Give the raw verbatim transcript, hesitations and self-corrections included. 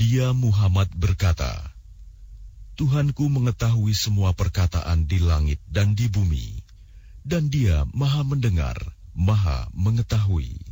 Dia Muhammad berkata, Tuhanku mengetahui semua perkataan di langit dan di bumi, dan Dia Maha mendengar, Maha mengetahui.